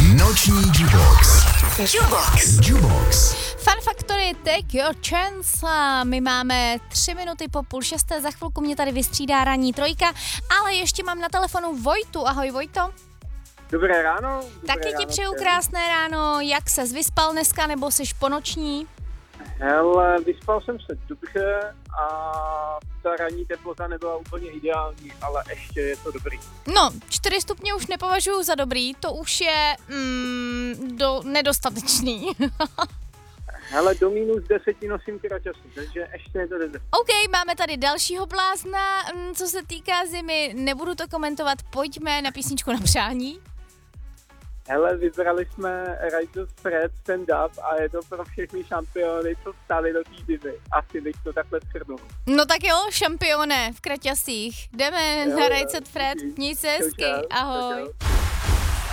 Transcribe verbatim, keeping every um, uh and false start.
Noční Jubox. Jubox. Jubox. Fun Factory, take your chance. My máme tři minuty po půl šesté, za chvilku mě tady vystřídá ranní trojka, ale ještě mám na telefonu Vojtu. Ahoj Vojto. Dobré ráno. Dobré Taky ráno, ti přeju všem. krásné ráno. Jak ses vyspal dneska, nebo jsi ponoční? Hele, vyspal jsem se dobře a ta ranní teplota nebyla úplně ideální, ale ještě je to dobrý. No, čtyři stupně už nepovažuji za dobrý, to už je mm, do, nedostatečný. Hele, do minus deseti nosím kraťasy, takže ještě je to dobře. OK, máme tady dalšího blázna, mm, co se týká zimy, nebudu to komentovat, pojďme na písničku na přání. Hele, vybrali jsme Rise of Fred stand up a je to pro všechny šampiony, co vstali do té zimy. Asi bych to takhle shrnul. No tak jo, šampione v kraťasích, jdeme Jo, na jo, Rajcet Fred, díky. měj se Čau, hezky, čau, ahoj. čau, čau.